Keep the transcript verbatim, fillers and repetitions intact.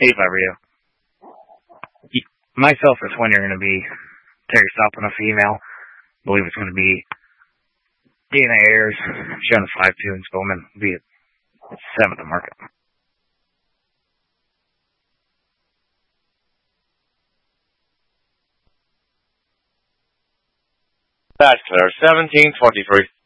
If I were you. Myself or Twin are going to be Terry Stoppin, a female. I believe it's going to be D N A Airs, showing a five two, and Spillman will be at seventh to market. Bachelor, seventeen twenty-three.